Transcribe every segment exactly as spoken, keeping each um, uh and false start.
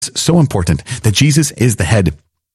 It's so important that Jesus is the head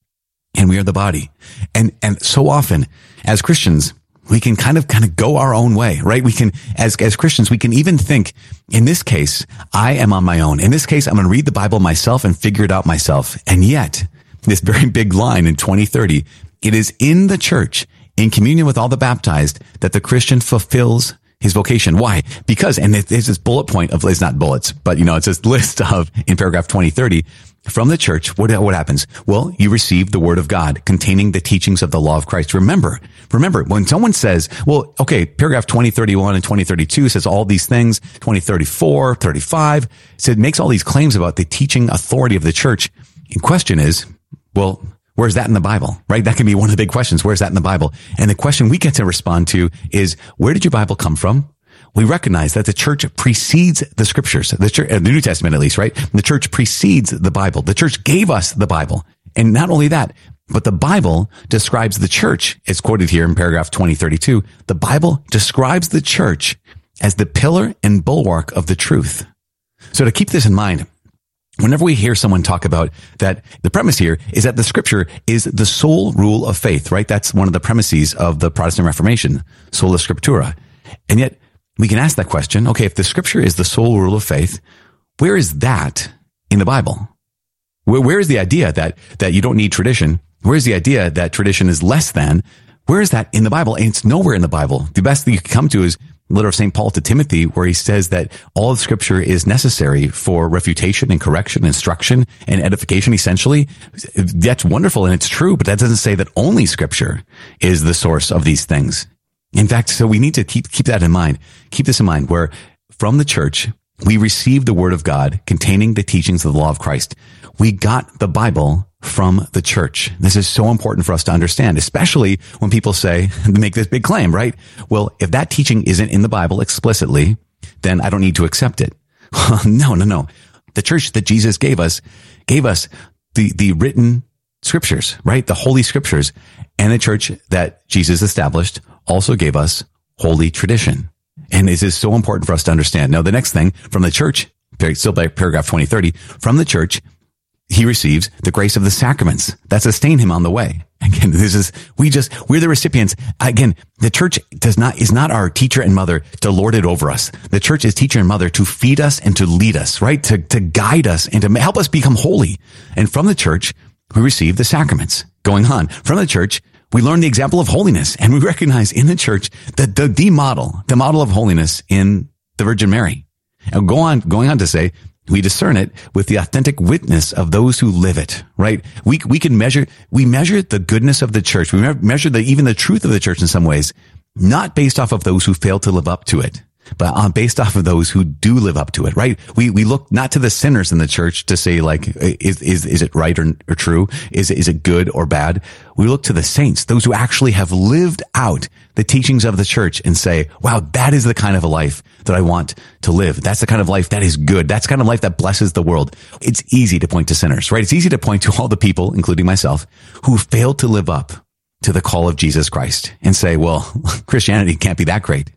and we are the body. And, and so often as Christians, we can kind of, kind of go our own way, right? We can, as, as Christians, we can even think, in this case, I am on my own. In this case, I'm going to read the Bible myself and figure it out myself. And yet, this very big line in twenty thirty, it is in the church, in communion with all the baptized, that the Christian fulfills his vocation. Why? Because, and it's this bullet point of, it's not bullets, but you know, it's this list of, in paragraph twenty thirty, from the church, what, what happens? Well, you receive the word of God containing the teachings of the law of Christ. Remember, remember, when someone says, well, okay, paragraph twenty thirty-one and twenty thirty-two says all these things, twenty thirty-four, thirty-five, so it makes all these claims about the teaching authority of the church. The question is, well, where's that in the Bible, right? That can be one of the big questions. Where's that in the Bible? And the question we get to respond to is, where did your Bible come from? We recognize that the church precedes the scriptures, the church, the New Testament at least, right? The church precedes the Bible. The church gave us the Bible. And not only that, but the Bible describes the church. It's quoted here in paragraph twenty thirty-two. The Bible describes the church as the pillar and bulwark of the truth. So to keep this in mind, whenever we hear someone talk about that, the premise here is that the scripture is the sole rule of faith, right? That's one of the premises of the Protestant Reformation, sola scriptura. And yet we can ask that question, okay, if the scripture is the sole rule of faith, where is that in the Bible? Where, where is the idea that, that you don't need tradition? Where is the idea that tradition is less than? Where is that in the Bible? And it's nowhere in the Bible. The best thing you can come to is the letter of Saint Paul to Timothy, where he says that all of scripture is necessary for refutation and correction, instruction and edification, essentially. That's wonderful and it's true, but that doesn't say that only scripture is the source of these things. In fact, so we need to keep, keep that in mind. Keep this in mind, where from the church, we receive the word of God containing the teachings of the law of Christ. We got the Bible from the church. This is so important for us to understand, especially when people say, make this big claim, right? Well, if that teaching isn't in the Bible explicitly, then I don't need to accept it. no, no, no. The church that Jesus gave us, gave us the, the written scriptures, right? The holy scriptures. And the church that Jesus established also gave us holy tradition. And this is so important for us to understand. Now, the next thing from the church, still by paragraph twenty thirty, from the church, he receives the grace of the sacraments that sustain him on the way. Again, this is, we just, we're the recipients. Again, the church does not, is not our teacher and mother to lord it over us. The church is teacher and mother to feed us and to lead us, right? To, to guide us and to help us become holy. And from the church, we receive the sacraments. Going on, from the church, we learn the example of holiness, and we recognize in the church that the, the model, the model of holiness in the Virgin Mary. And go on, going on to say, we discern it with the authentic witness of those who live it, right? We, we can measure, we measure the goodness of the church. We measure the, even the truth of the church in some ways, not based off of those who fail to live up to it, but uh, based off of those who do live up to it, right? We, we look not to the sinners in the church to say, like, is, is, is it right or, or true? Is, is it good or bad? We look to the saints, those who actually have lived out the teachings of the church and say, wow, that is the kind of a life that I want to live. That's the kind of life that is good. That's the kind of life that blesses the world. It's easy to point to sinners, right? It's easy to point to all the people, including myself, who failed to live up to the call of Jesus Christ and say, well, Christianity can't be that great.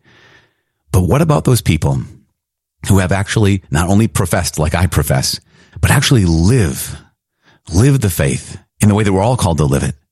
But what about those people who have actually not only professed like I profess, but actually live, live the faith in the way that we're all called to live it?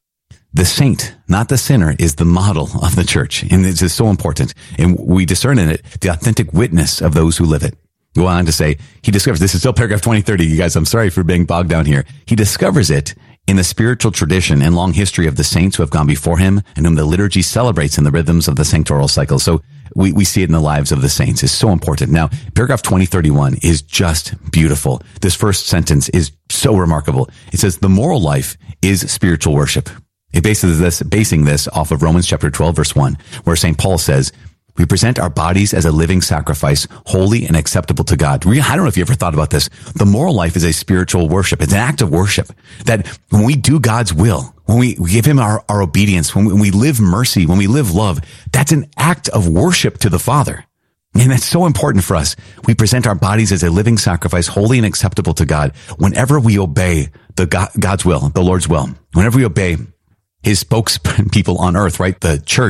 The saint, not the sinner, is the model of the church. And this is so important. And we discern in it the authentic witness of those who live it. Go on to say, he discovers, this is still paragraph twenty thirty, you guys, I'm sorry for being bogged down here. He discovers it in the spiritual tradition and long history of the saints who have gone before him and whom the liturgy celebrates in the rhythms of the sanctoral cycle. So we, we see it in the lives of the saints. It's so important. Now, paragraph twenty thirty-one is just beautiful. This first sentence is so remarkable. It says, the moral life is spiritual worship. It bases this, basing this off of Romans chapter twelve, verse one, where Saint Paul says, we present our bodies as a living sacrifice, holy and acceptable to God. I don't know if you ever thought about this. The moral life is a spiritual worship. It's an act of worship that when we do God's will, when we give him our, our obedience, when we, when we live mercy, when we live love, that's an act of worship to the Father. And that's so important for us. We present our bodies as a living sacrifice, holy and acceptable to God. Whenever we obey the God, God's will, the Lord's will, whenever we obey his spokespeople on earth, right? The church,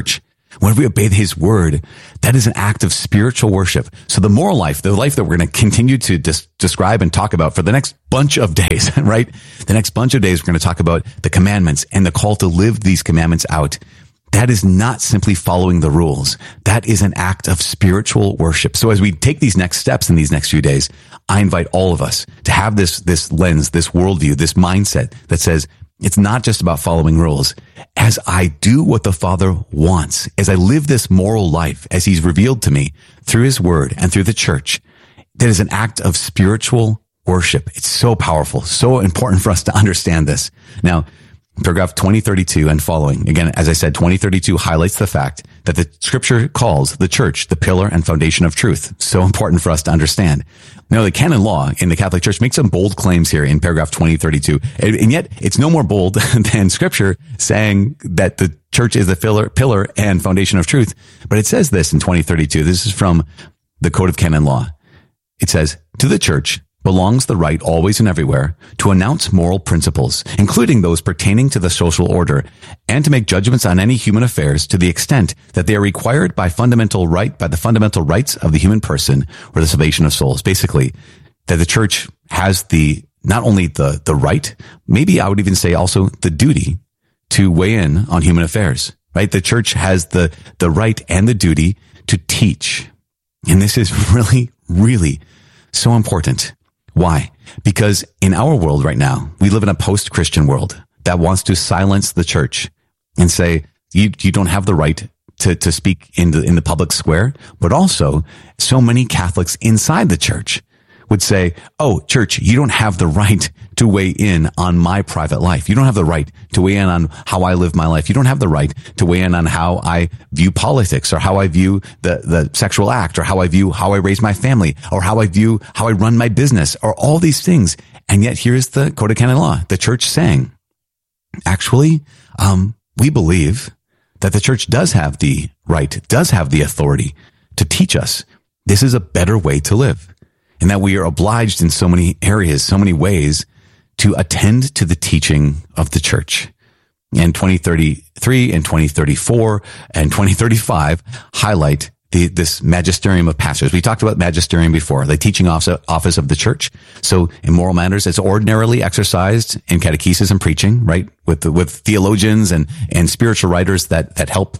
When we obey his word, that is an act of spiritual worship. So the moral life, the life that we're going to continue to dis- describe and talk about for the next bunch of days, right? The next bunch of days, we're going to talk about the commandments and the call to live these commandments out. That is not simply following the rules. That is an act of spiritual worship. So as we take these next steps in these next few days, I invite all of us to have this, this lens, this worldview, this mindset that says, it's not just about following rules. As I do what the Father wants, as I live this moral life, as he's revealed to me through his word and through the church, that is an act of spiritual worship. It's so powerful, so important for us to understand this. Now, paragraph twenty thirty-two and following, again, as I said, twenty thirty-two highlights the fact that the scripture calls the church the pillar and foundation of truth. So important for us to understand. Now, the canon law in the Catholic Church makes some bold claims here in paragraph twenty thirty-two, and, and yet it's no more bold than scripture saying that the church is the pillar, pillar and foundation of truth. But it says this in twenty thirty-two. This is from the Code of Canon Law. It says, to the church belongs the right always and everywhere to announce moral principles, including those pertaining to the social order, and to make judgments on any human affairs to the extent that they are required by fundamental right, by the fundamental rights of the human person or the salvation of souls. Basically, that the church has the, not only the, the right, maybe I would even say also the duty to weigh in on human affairs, right? The church has the, the right and the duty to teach. And this is really, really so important. Why? Because in our world right now, we live in a post-Christian world that wants to silence the church and say, you, you don't have the right to, to speak in the, in the public square. But also, so many Catholics inside the church would say, oh, church, you don't have the right to weigh in on my private life. You don't have the right to weigh in on how I live my life. You don't have the right to weigh in on how I view politics or how I view the, the sexual act or how I view how I raise my family or how I view how I run my business or all these things. And yet here's the Code of Canon Law, the church saying, actually, um, we believe that the church does have the right, does have the authority to teach us this is a better way to live. And that we are obliged in so many areas, so many ways to attend to the teaching of the church. And twenty thirty-three and twenty thirty-four and twenty thirty-five highlight the, this magisterium of pastors. We talked about magisterium before, the teaching office of the church. So in moral matters, it's ordinarily exercised in catechesis and preaching, right? With the, with theologians and, and spiritual writers that, that help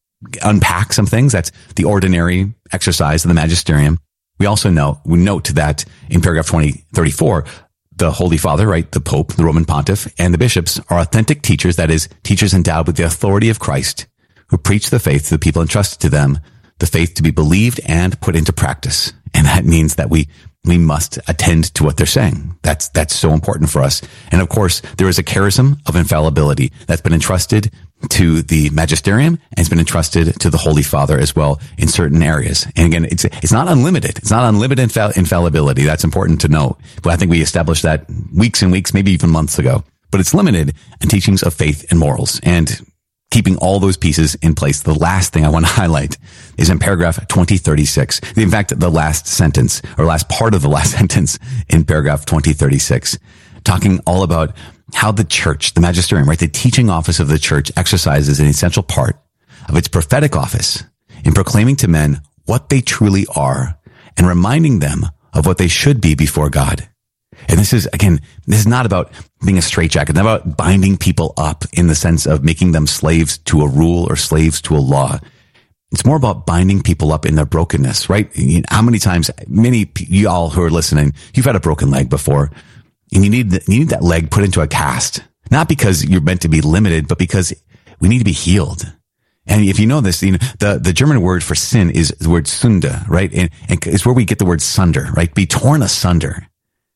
unpack some things. That's the ordinary exercise of the magisterium. We also know, we note that in paragraph twenty thirty-four, the Holy Father, right, the Pope, the Roman Pontiff, and the bishops are authentic teachers, that is, teachers endowed with the authority of Christ, who preach the faith to the people entrusted to them, the faith to be believed and put into practice. And that means that we we must attend to what they're saying. That's that's so important for us. And of course, there is a charism of infallibility that's been entrusted to the magisterium and it's been entrusted to the Holy Father as well in certain areas. And again, it's it's not unlimited. It's not unlimited infall- infallibility. That's important to know. But I think we established that weeks and weeks, maybe even months ago. But it's limited in teachings of faith and morals and keeping all those pieces in place. The last thing I want to highlight is in paragraph twenty thirty-six. In fact, the last sentence or last part of the last sentence in paragraph twenty thirty-six, talking all about how the church, the magisterium, right, the teaching office of the church exercises an essential part of its prophetic office in proclaiming to men what they truly are and reminding them of what they should be before God. And this is, again, this is not about being a straitjacket, not about binding people up in the sense of making them slaves to a rule or slaves to a law. It's more about binding people up in their brokenness, right? How many times, many you all who are listening, you've had a broken leg before, and you need, you need that leg put into a cast, not because you're meant to be limited, but because we need to be healed. And if you know this, you know, the, the German word for sin is the word Sünde, right? And, and it's where we get the word sunder, right? Be torn asunder.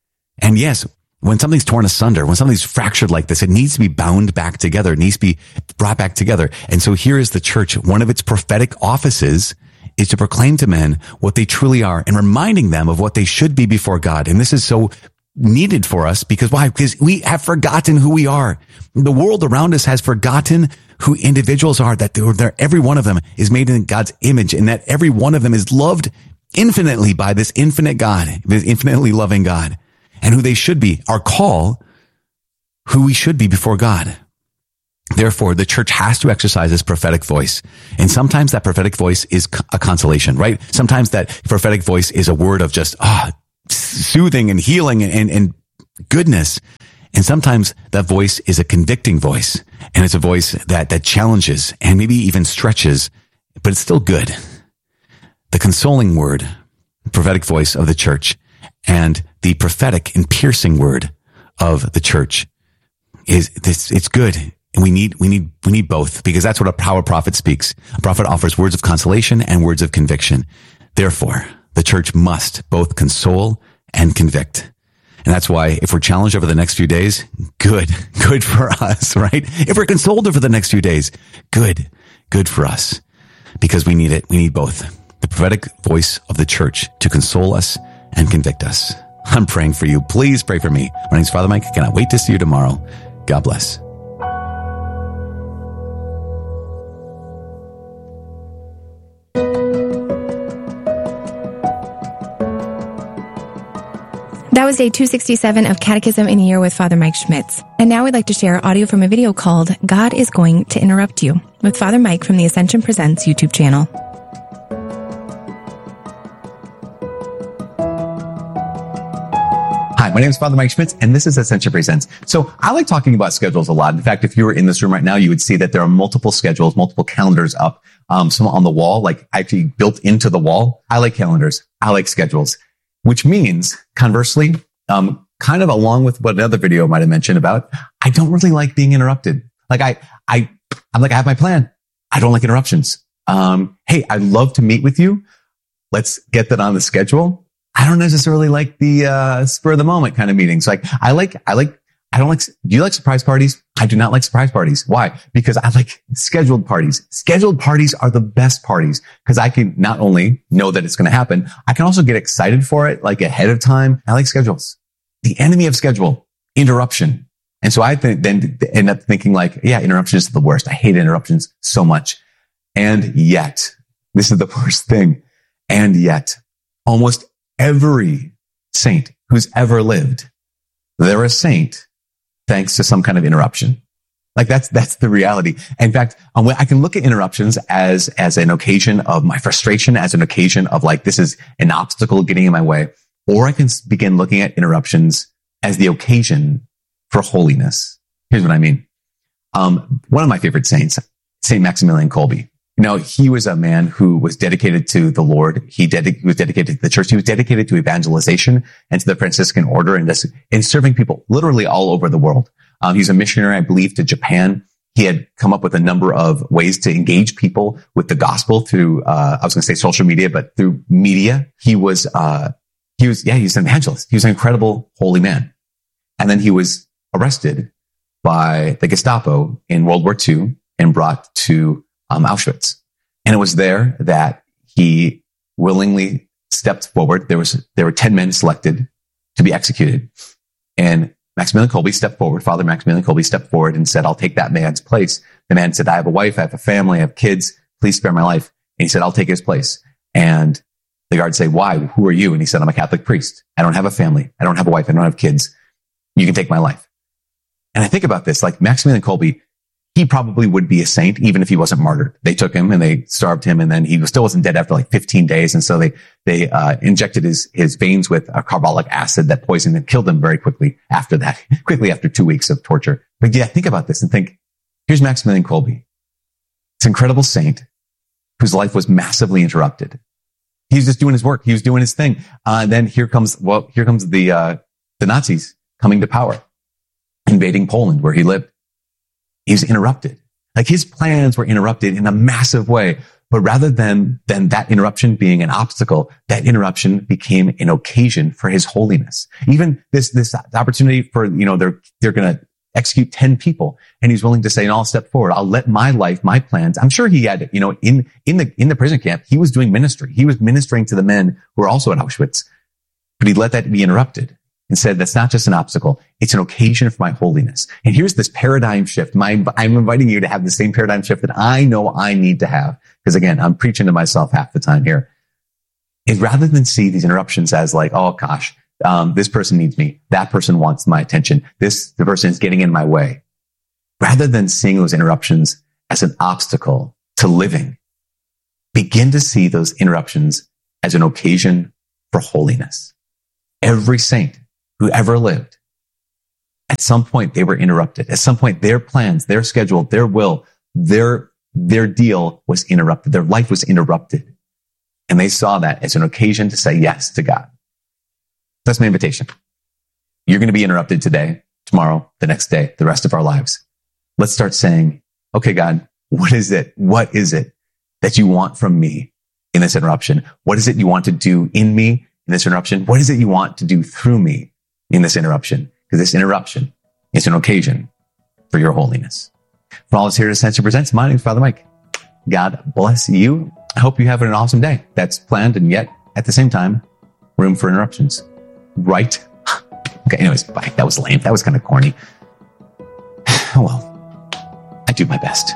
And yes, when something's torn asunder, when something's fractured like this, it needs to be bound back together. It needs to be brought back together. And so here is the church. One of its prophetic offices is to proclaim to men what they truly are and reminding them of what they should be before God. And this is so needed for us because why? Because we have forgotten who we are. The world around us has forgotten who individuals are, that they're, they're, every one of them is made in God's image and that every one of them is loved infinitely by this infinite God, this infinitely loving God. And who they should be, our call, who we should be before God. Therefore, the church has to exercise this prophetic voice. And sometimes that prophetic voice is a consolation, right? Sometimes that prophetic voice is a word of just, ah, soothing and healing and, and, and goodness. And sometimes that voice is a convicting voice. And it's a voice that, that challenges and maybe even stretches, but it's still good. The consoling word, prophetic voice of the church, and the prophetic and piercing word of the church is this, it's good. And we need, we need, we need both, because that's what a power prophet speaks. A prophet offers words of consolation and words of conviction. Therefore, the church must both console and convict. And that's why if we're challenged over the next few days, good, good for us, right? If we're consoled over the next few days, good, good for us, because we need it. We need both. The prophetic voice of the church to console us and convict us. I'm praying for you. Please pray for me. My name's Father Mike. I cannot wait to see you tomorrow. God bless. That was day two sixty-seven of Catechism in a Year with Father Mike Schmitz. And now I'd like to share audio from a video called God is Going to Interrupt You with Father Mike from the Ascension Presents YouTube channel. Hi, my name is Father Mike Schmitz, and this is Ascension Presents. So I like talking about schedules a lot. In fact, if you were in this room right now, you would see that there are multiple schedules, multiple calendars up, um, some on the wall, like actually built into the wall. I like calendars. I like schedules. Which means, conversely, um, kind of along with what another video might have mentioned about, I don't really like being interrupted. Like I, I, I'm like, I have my plan. I don't like interruptions. Um, hey, I'd love to meet with you. Let's get that on the schedule. I don't necessarily like the, uh, spur of the moment kind of meetings. Like I like, I like, I don't like, do you like surprise parties? I do not like surprise parties. Why? Because I like scheduled parties. Scheduled parties are the best parties because I can not only know that it's going to happen, I can also get excited for it like ahead of time. I like schedules. The enemy of schedule, interruption. And so I th- then end up thinking like, yeah, interruptions are the worst. I hate interruptions so much. And yet, this is the worst thing. And yet, almost every saint who's ever lived, they're a saint thanks to some kind of interruption. Like that's, that's the reality. In fact, um, I can look at interruptions as, as an occasion of my frustration, as an occasion of like, this is an obstacle getting in my way. Or I can begin looking at interruptions as the occasion for holiness. Here's what I mean. Um, one of my favorite saints, Saint Maximilian Kolbe. You know, he was a man who was dedicated to the Lord. He, dedi- he was dedicated to the church. He was dedicated to evangelization and to the Franciscan order and this, and serving people literally all over the world. Um, he's a missionary, I believe, to Japan. He had come up with a number of ways to engage people with the gospel through, uh, I was going to say social media, but through media. He was, uh, he was, yeah, he was an evangelist. He was an incredible holy man. And then he was arrested by the Gestapo in World War Two and brought to Um, Auschwitz. And it was there that he willingly stepped forward. There was, there were ten men selected to be executed. And Maximilian Kolbe stepped forward. Father Maximilian Kolbe stepped forward and said, I'll take that man's place. The man said, I have a wife, I have a family, I have kids. Please spare my life. And he said, I'll take his place. And the guards say, why? Who are you? And he said, I'm a Catholic priest. I don't have a family. I don't have a wife. I don't have kids. You can take my life. And I think about this, like Maximilian Kolbe, he probably would be a saint even if he wasn't martyred. They took him and they starved him, and then he still wasn't dead after like fifteen days. And so they, they, uh, injected his, his veins with a carbolic acid that poisoned and killed him very quickly after that, quickly after two weeks of torture. But yeah, think about this and think, here's Maximilian Kolbe. This incredible saint whose life was massively interrupted. He was just doing his work. He was doing his thing. Uh, and then here comes, well, here comes the, uh, the Nazis coming to power, invading Poland where he lived. He was interrupted. Like his plans were interrupted in a massive way. But rather than, than that interruption being an obstacle, that interruption became an occasion for his holiness. Even this, this opportunity for, you know, they're, they're going to execute ten people. And he's willing to say, and I'll step forward. I'll let my life, my plans. I'm sure he had, you know, in, in the, in the prison camp, he was doing ministry. He was ministering to the men who were also at Auschwitz, but he let that be interrupted. And said, that's not just an obstacle. It's an occasion for my holiness. And here's this paradigm shift. My, I'm inviting you to have the same paradigm shift that I know I need to have. Because again, I'm preaching to myself half the time here. Is rather than see these interruptions as like, oh gosh, um, this person needs me. That person wants my attention. This, the person is getting in my way. rather than seeing those interruptions as an obstacle to living, begin to see those interruptions as an occasion for holiness. Every saint who ever lived, at some point they were interrupted. At some point, their plans, their schedule, their will, their, their deal was interrupted. Their life was interrupted. And they saw that as an occasion to say yes to God. That's my invitation. You're going to be interrupted today, tomorrow, the next day, the rest of our lives. Let's start saying, okay, God, what is it? What is it that you want from me in this interruption? What is it you want to do in me in this interruption? What is it you want to do through me in this interruption? Because this interruption is an occasion for your holiness. For all of us here at Ascension Presents, my name is Father Mike. God bless you. I hope you have an awesome day that's planned and yet at the same time, room for interruptions. Right? Okay, anyways, bye. That was lame. That was kind of corny. Oh well, I do my best.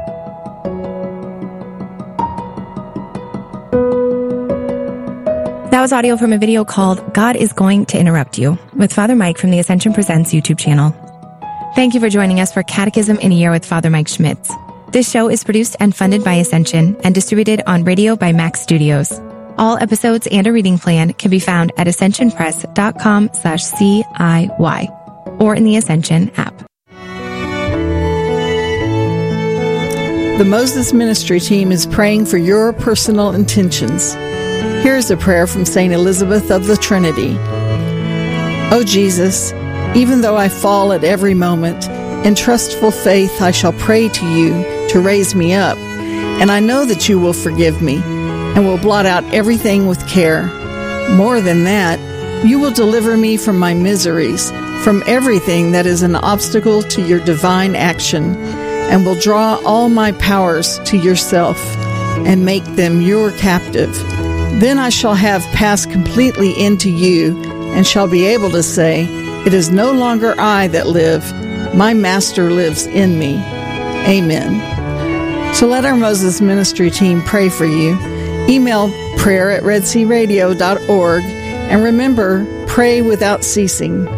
That was audio from a video called God is Going to Interrupt You with Father Mike from the Ascension Presents YouTube channel. Thank you for joining us for Catechism in a Year with Father Mike Schmitz. This show is produced and funded by Ascension and distributed on radio by Max Studios. All episodes and a reading plan can be found at ascensionpress.com slash CIY or in the Ascension app. The Moses Ministry team is praying for your personal intentions. Here's a prayer from Saint Elizabeth of the Trinity. O Jesus, even though I fall at every moment, in trustful faith I shall pray to you to raise me up, and I know that you will forgive me and will blot out everything with care. More than that, you will deliver me from my miseries, from everything that is an obstacle to your divine action, and will draw all my powers to yourself and make them your captive. Then I shall have passed completely into you and shall be able to say, it is no longer I that live, my Master lives in me. Amen. So let our Moses Ministry team pray for you. Email prayer at red sea radio dot org and remember, pray without ceasing.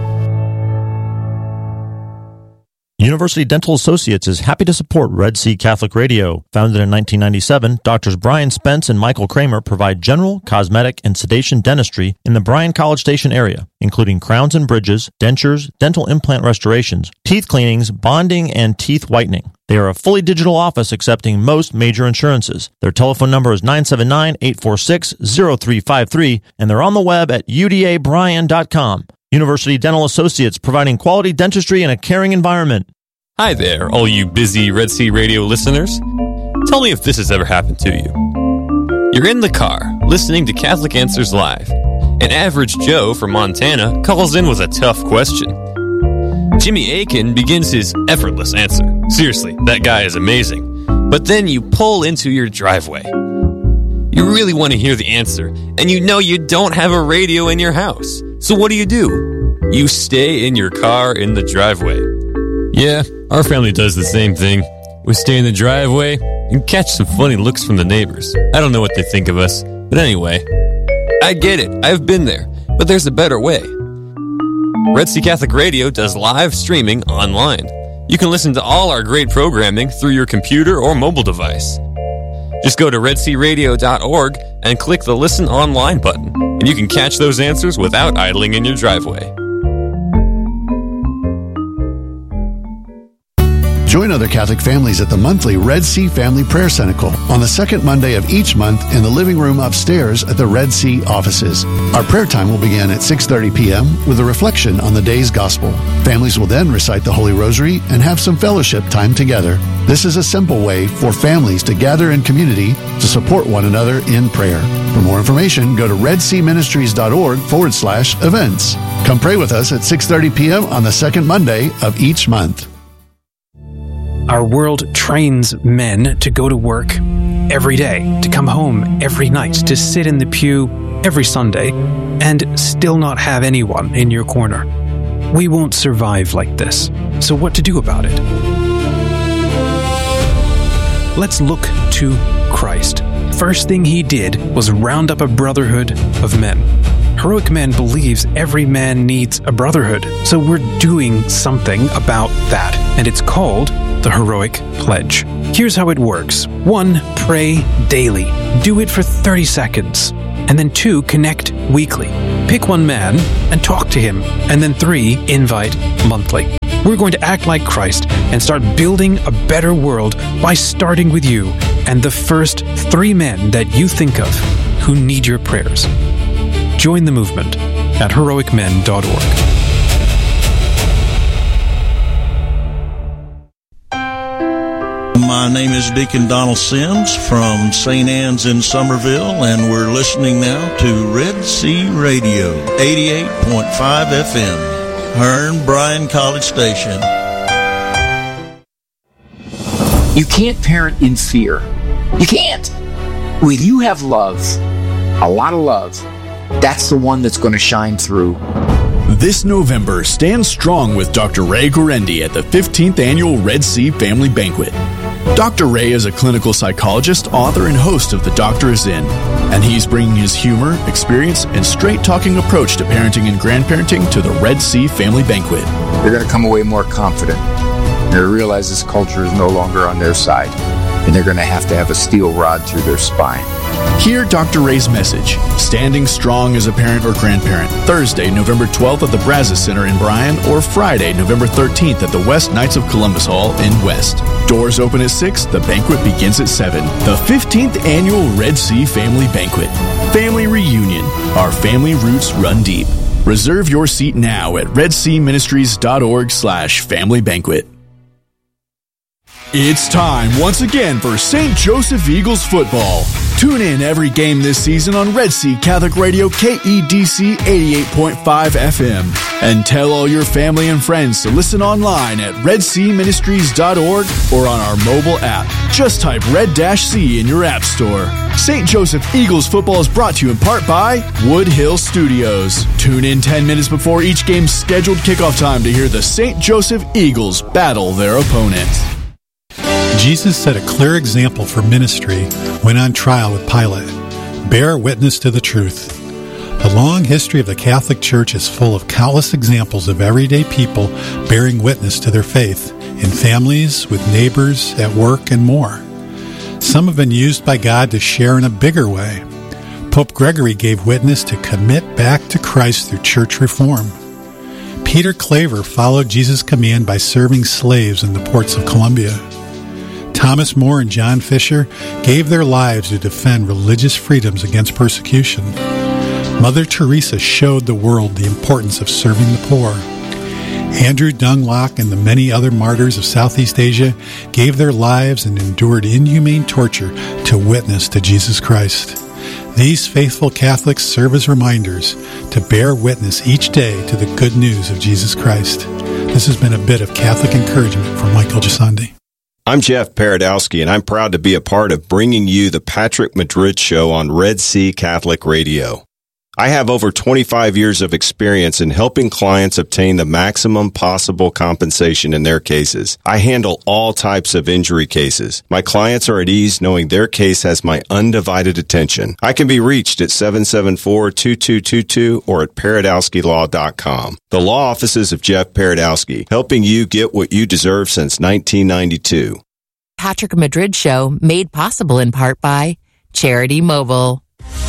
University Dental Associates is happy to support Red Sea Catholic Radio. Founded in nineteen ninety-seven, Doctors Brian Spence and Michael Kramer provide general, cosmetic, and sedation dentistry in the Bryan College Station area, including crowns and bridges, dentures, dental implant restorations, teeth cleanings, bonding, and teeth whitening. They are a fully digital office accepting most major insurances. Their telephone number is nine seven nine, eight four six, zero three five three, and they're on the web at u d a bryan dot com. University Dental Associates, providing quality dentistry in a caring environment. Hi there, all you busy Red Sea Radio listeners. Tell me if this has ever happened to you. You're in the car, listening to Catholic Answers Live. An average Joe from Montana calls in with a tough question. Jimmy Akin begins his effortless answer. Seriously, that guy is amazing. But then you pull into your driveway. You really want to hear the answer, and you know you don't have a radio in your house. So what do you do? You stay in your car in the driveway. Yeah, our family does the same thing. We stay in the driveway and catch some funny looks from the neighbors. I don't know what they think of us, but anyway, I get it. I've been there, but there's a better way. Red Sea Catholic Radio does live streaming online. You can listen to all our great programming through your computer or mobile device. Just go to red sea radio dot org and click the Listen Online button, and you can catch those answers without idling in your driveway. Join other Catholic families at the monthly Red Sea Family Prayer Cenacle on the second Monday of each month in the living room upstairs at the Red Sea offices. Our prayer time will begin at six thirty p.m. with a reflection on the day's gospel. Families will then recite the Holy Rosary and have some fellowship time together. This is a simple way for families to gather in community to support one another in prayer. For more information, go to red sea ministries dot org forward slash events. Come pray with us at six thirty p.m. on the second Monday of each month. Our world trains men to go to work every day, to come home every night, to sit in the pew every Sunday, and still not have anyone in your corner. We won't survive like this. So what to do about it? Let's look to Christ. First thing he did was round up a brotherhood of men. Heroic Men believes every man needs a brotherhood, so we're doing something about that, and it's called the Heroic Pledge. Here's how it works. One, pray daily. Do it for thirty seconds. And then two, connect weekly. Pick one man and talk to him. And then three, invite monthly. We're going to act like Christ and start building a better world by starting with you and the first three men that you think of who need your prayers. Join the movement at heroic men dot org. My name is Deacon Donald Sims from Saint Anne's in Somerville, and we're listening now to Red Sea Radio, eighty-eight point five F M, Hearn Bryan College Station. You can't parent in fear. You can't. When you have love, a lot of love, that's the one that's going to shine through. This November, stand strong with Doctor Ray Guarendi at the fifteenth Annual Red Sea Family Banquet. Doctor Ray is a clinical psychologist, author, and host of The Doctor Is In, and he's bringing his humor, experience, and straight-talking approach to parenting and grandparenting to the Red Sea Family Banquet. They're going to come away more confident. They're going to realize this culture is no longer on their side, and they're going to have to have a steel rod through their spine. Hear Doctor Ray's message, Standing Strong as a Parent or Grandparent, Thursday, November twelfth at the Brazos Center in Bryan, or Friday, November thirteenth at the West Knights of Columbus Hall in West. Doors open at six, the banquet begins at seven. The fifteenth Annual Red Sea Family Banquet. Family Reunion. Our family roots run deep. Reserve your seat now at redseaministries.org slash family banquet. It's time once again for Saint Joseph Eagles football. Tune in every game this season on Red Sea Catholic Radio K E D C eighty-eight point five F M. And tell all your family and friends to listen online at red sea ministries dot org or on our mobile app. Just type Red-C in your app store. Saint Joseph Eagles football is brought to you in part by Woodhill Studios. Tune in ten minutes before each game's scheduled kickoff time to hear the Saint Joseph Eagles battle their opponents. Jesus set a clear example for ministry when on trial with Pilate. Bear witness to the truth. The long history of the Catholic Church is full of countless examples of everyday people bearing witness to their faith in families, with neighbors, at work, and more. Some have been used by God to share in a bigger way. Pope Gregory gave witness to commit back to Christ through church reform. Peter Claver followed Jesus' command by serving slaves in the ports of Colombia. Thomas More and John Fisher gave their lives to defend religious freedoms against persecution. Mother Teresa showed the world the importance of serving the poor. Andrew Dunglock and the many other martyrs of Southeast Asia gave their lives and endured inhumane torture to witness to Jesus Christ. These faithful Catholics serve as reminders to bear witness each day to the good news of Jesus Christ. This has been a bit of Catholic encouragement from Michael Gisandi. I'm Jeff Paradowski, and I'm proud to be a part of bringing you the Patrick Madrid Show on Red Sea Catholic Radio. I have over twenty-five years of experience in helping clients obtain the maximum possible compensation in their cases. I handle all types of injury cases. My clients are at ease knowing their case has my undivided attention. I can be reached at seven seven four, two two two two or at paradowski law dot com. The law offices of Jeff Paradowski, helping you get what you deserve since nineteen ninety-two. Patrick Madrid Show, made possible in part by Charity Mobile.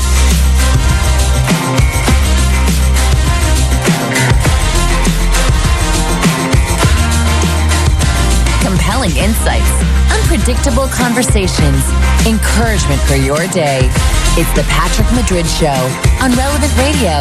Compelling insights, unpredictable conversations, encouragement for your day. It's the Patrick Madrid Show on Relevant Radio.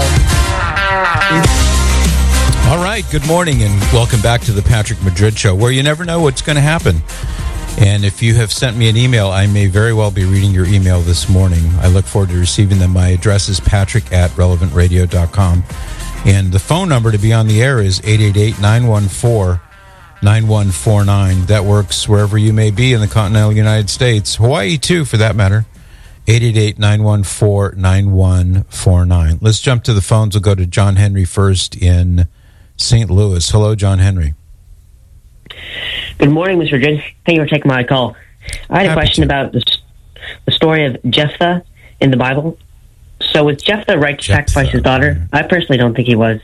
All right, good morning and welcome back to the Patrick Madrid Show, where you never know what's going to happen. And if you have sent me an email, I may very well be reading your email this morning. I look forward to receiving them. My address is patrick at relevant radio dot com. And the phone number to be on the air is eight eight eight, nine one four, nine one four nine. That works wherever you may be in the continental United States. Hawaii, too, for that matter. eight eight eight, nine one four, nine one four nine. Let's jump to the phones. We'll go to John Henry first in Saint Louis. Hello, John Henry. Good morning, Mister Madrid. Thank you for taking my call. I had a question about the, the story of Jephthah in the Bible. So was Jephthah right to sacrifice his daughter? I personally don't think he was.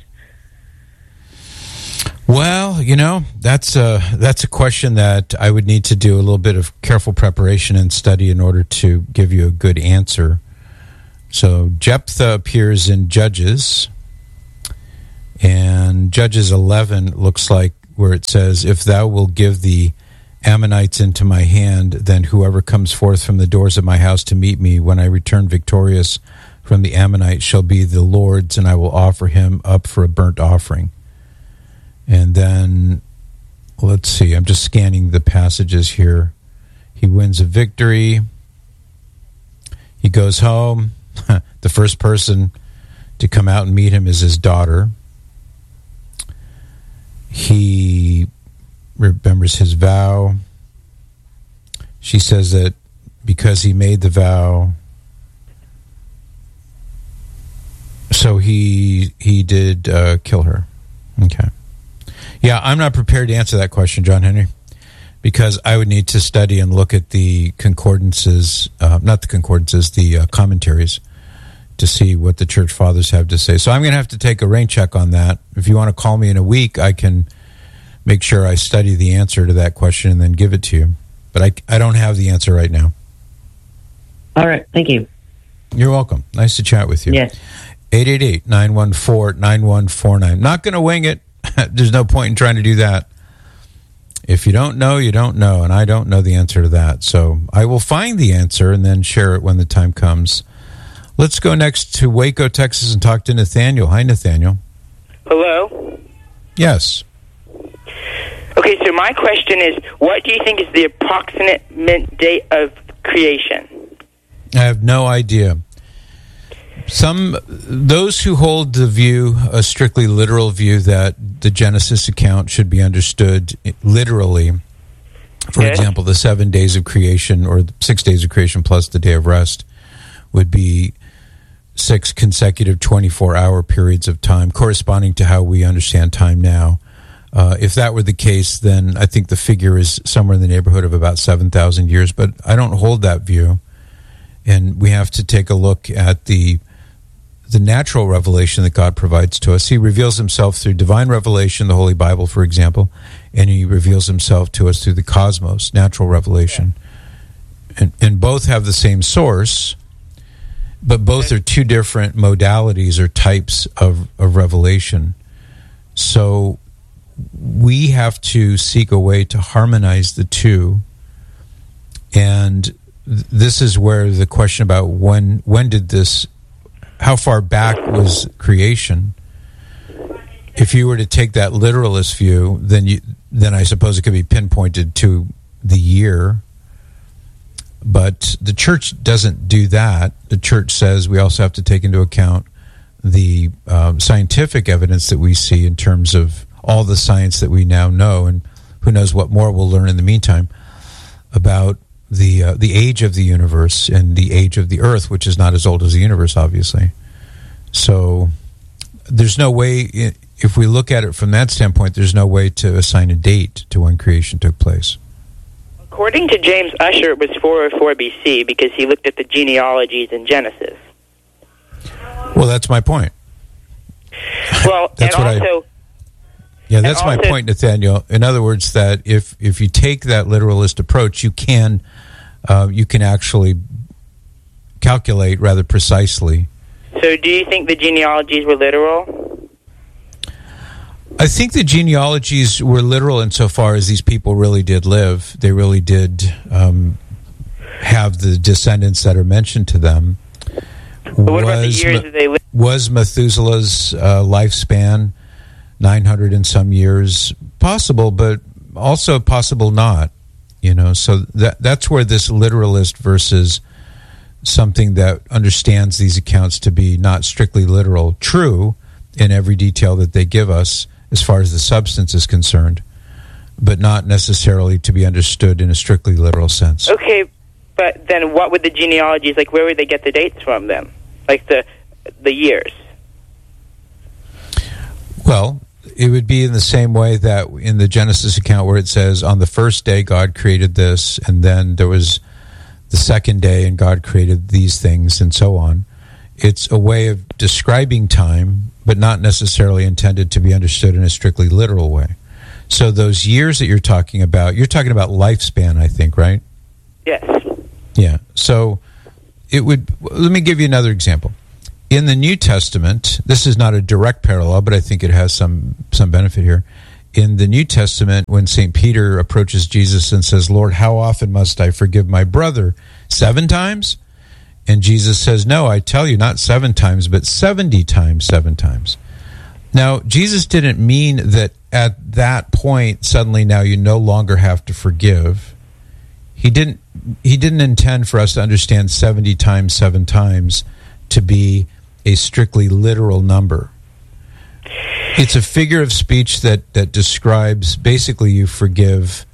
Well, you know, that's a, that's a question that I would need to do a little bit of careful preparation and study in order to give you a good answer. So Jephthah appears in Judges, and Judges eleven looks like where it says, if thou wilt give the Ammonites into my hand, then whoever comes forth from the doors of my house to meet me when I return victorious from the Ammonites shall be the Lord's, and I will offer him up for a burnt offering. And then, let's see, I'm just scanning the passages here. He wins a victory. He goes home. The first person to come out and meet him is his daughter. He remembers his vow. She says that because he made the vow, so he he did uh, kill her. Okay. Yeah, I'm not prepared to answer that question, John Henry, because I would need to study and look at the concordances, uh, not the concordances, the uh, commentaries, to see what the church fathers have to say. So I'm going to have to take a rain check on that. If you want to call me in a week, I can make sure I study the answer to that question and then give it to you. But I, I don't have the answer right now. All right, thank you. You're welcome. Nice to chat with you. Yes. eight eight eight, nine one four, nine one four nine. Not going to wing it. There's no point in trying to do that. If you don't know, you don't know, and I don't know the answer to that. So I will find the answer and then share it when the time comes. Let's go next to Waco, Texas, and talk to Nathaniel. Hi, Nathaniel. Hello? Yes. Okay, so my question is, what do you think is the approximate date of creation? I have no idea. Some, those who hold the view, a strictly literal view, that the Genesis account should be understood literally. For okay. example, the seven days of creation, or six days of creation plus the day of rest, would be six consecutive twenty-four hour periods of time, corresponding to how we understand time now. Uh, if that were the case, then I think the figure is somewhere in the neighborhood of about seven thousand years, but I don't hold that view. And we have to take a look at the the natural revelation that God provides to us. He reveals himself through divine revelation, the Holy Bible, for example, and he reveals himself to us through the cosmos, natural revelation. And, and both have the same source, but both are two different modalities or types of, of revelation. So we have to seek a way to harmonize the two. And th- this is where the question about when when did this, how far back was creation? If you were to take that literalist view, then you then I suppose it could be pinpointed to the year. But the church doesn't do that. The church says we also have to take into account the um, scientific evidence that we see in terms of all the science that we now know, and who knows what more we'll learn in the meantime about the uh, the age of the universe and the age of the earth, which is not as old as the universe, obviously. So there's no way, if we look at it from that standpoint, there's no way to assign a date to when creation took place. According to James Ussher, it was four oh four B C because he looked at the genealogies in Genesis. Well, that's my point. Well, that's and what also... I, yeah, that's my also, point, Nathaniel. In other words, that if, if you take that literalist approach, you can uh, you can actually calculate rather precisely. So do you think the genealogies were literal? I think the genealogies were literal insofar as these people really did live. They really did um, have the descendants that are mentioned to them. But what was, about the years that they lived? Was Methuselah's uh, lifespan nine hundred and some years? Possible, but also possible not. You know, so that that's where this literalist versus something that understands these accounts to be not strictly literal, true in every detail that they give us as far as the substance is concerned, but not necessarily to be understood in a strictly literal sense. Okay, but then what would the genealogies, like where would they get the dates from then? Like the the years? Well, it would be in the same way that in the Genesis account where it says on the first day God created this, and then there was the second day and God created these things, and so on. It's a way of describing time, but not necessarily intended to be understood in a strictly literal way. So those years that you're talking about, you're talking about lifespan, I think, right? Yes. Yeah. So it would, let me give you another example. In the New Testament, this is not a direct parallel, but I think it has some, some benefit here. In the New Testament, when Saint Peter approaches Jesus and says, Lord, how often must I forgive my brother? Seven times? And Jesus says, no, I tell you, not seven times, but seventy times, seven times. Now, Jesus didn't mean that at that point, suddenly now you no longer have to forgive. He didn't, he didn't intend for us to understand seventy times, seven times to be a strictly literal number. It's a figure of speech that, that describes basically you forgive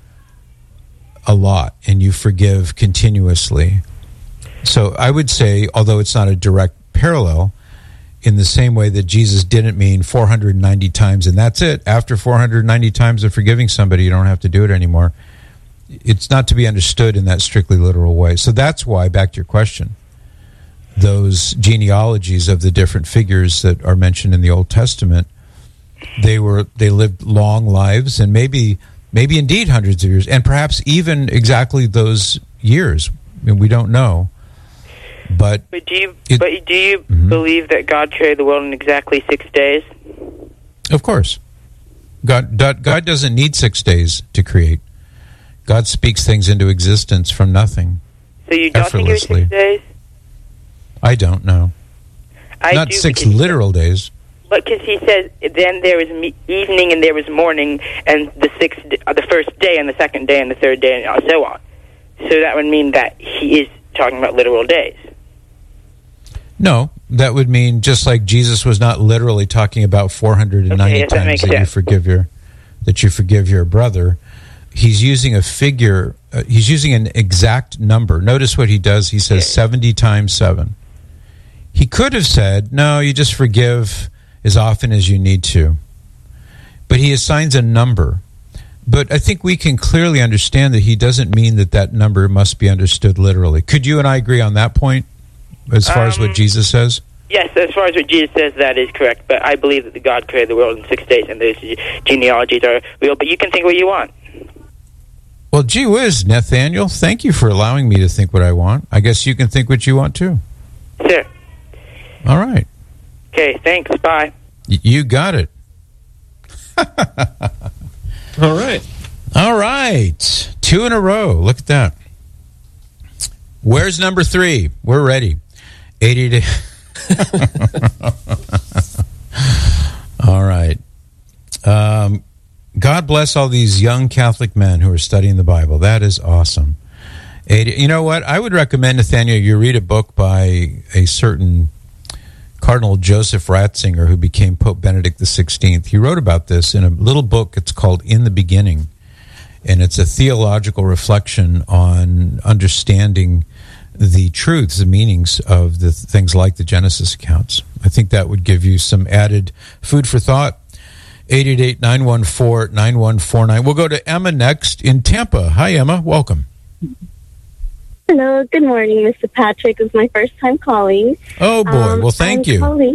a lot and you forgive continuously. So I would say, although it's not a direct parallel, in the same way that Jesus didn't mean four hundred ninety times and that's it. After four hundred ninety times of forgiving somebody, you don't have to do it anymore. It's not to be understood in that strictly literal way. So that's why, back to your question, those genealogies of the different figures that are mentioned in the Old Testament, they were they lived long lives and maybe maybe indeed hundreds of years, and perhaps even exactly those years. I mean, we don't know. But, but do you it, but do you mm-hmm. believe that God created the world in exactly six days? Of course. God God doesn't need six days to create. God speaks things into existence from nothing. So you don't think it was six days? I don't know. I Not do, six literal days. But because he says, then there was me- evening and there was morning, and the sixth, uh, the first day and the second day and the third day and so on. So that would mean that he is talking about literal days. No, that would mean just like Jesus was not literally talking about four hundred ninety okay, yes, that times that, that you forgive your that you forgive your brother. He's using a figure. Uh, he's using an exact number. Notice what he does. He says okay. seventy times seven. He could have said, no, you just forgive as often as you need to. But he assigns a number. But I think we can clearly understand that he doesn't mean that that number must be understood literally. Could you and I agree on that point, as far um, as what Jesus says? Yes, as far as what Jesus says, that is correct. But I believe that the God created the world in six days, and those genealogies are real. But you can think what you want. Well, gee whiz, Nathaniel, thank you for allowing me to think what I want. I guess you can think what you want, too. Sure. All right. Okay, thanks. Bye. Y- you got it. All right. All right. Two in a row. Look at that. Where's number three? We're ready. eighty to... All right. Um, God bless all these young Catholic men who are studying the Bible. That is awesome. eighty You know what? I would recommend, Nathaniel, you read a book by a certain Cardinal Joseph Ratzinger, who became Pope Benedict the sixteenth. He wrote about this in a little book. It's called In the Beginning, and it's a theological reflection on understanding the truths, the meanings of the things like the Genesis accounts. I think that would give you some added food for thought. eight eight eight, nine one four, nine one four nine. We'll go to Emma next in Tampa. Hi, Emma. Welcome. Hello, good morning, Mister Patrick. It's my first time calling. Oh, boy. Um, well, thank I'm you. Calling.